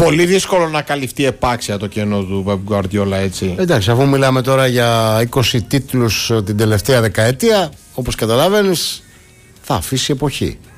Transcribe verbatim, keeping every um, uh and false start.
πολύ δύσκολο να καλυφθεί επάξια το κενό του Pep Guardiola, έτσι. Εντάξει, αφού μιλάμε τώρα για είκοσι τίτλους την τελευταία δεκαετία, όπως καταλαβαίνεις, θα αφήσει εποχή.